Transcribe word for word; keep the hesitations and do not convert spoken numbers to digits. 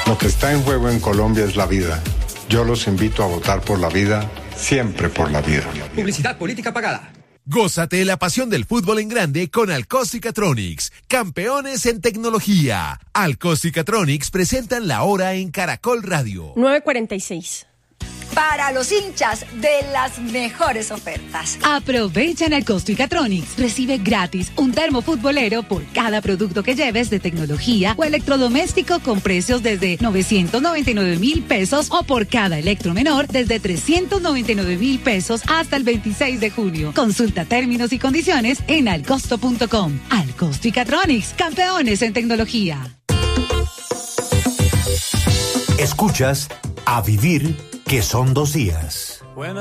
Lo que está en juego en Colombia es la vida. Yo los invito a votar por la vida, siempre por la vida. Publicidad política pagada. Gózate la pasión del fútbol en grande con Alcost y Catronics, campeones en tecnología. Alcost y Catronics presentan la hora en Caracol Radio. nueve cuarenta y seis. Para los hinchas de las mejores ofertas. Aprovecha en Alcosto y Catronics. Recibe gratis un termo futbolero por cada producto que lleves de tecnología o electrodoméstico con precios desde novecientos noventa y nueve mil pesos o por cada electromenor desde trescientos noventa y nueve mil pesos hasta el veintiséis de junio. Consulta términos y condiciones en alcosto punto com. Alcosto y Catronics, campeones en tecnología. Escuchas A Vivir, que son dos días.